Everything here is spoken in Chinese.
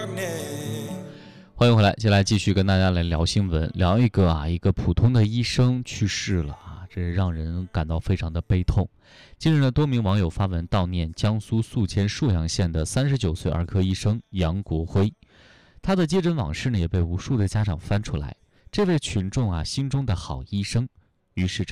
欢迎回来，接下来继续跟大家来聊新闻，聊一个普通的医生去世了啊，这让人感到非常的悲痛。近日呢，多名网友发文悼念江苏宿迁沭阳县的39岁儿科医生杨国辉，他的接诊往事呢也被无数的家长翻出来。这位群众心中的好医生，于是